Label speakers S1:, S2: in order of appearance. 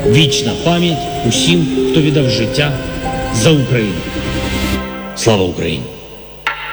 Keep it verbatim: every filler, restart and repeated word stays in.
S1: Вічна пам'ять усім, хто віддав життя за Україну. Слава Україні!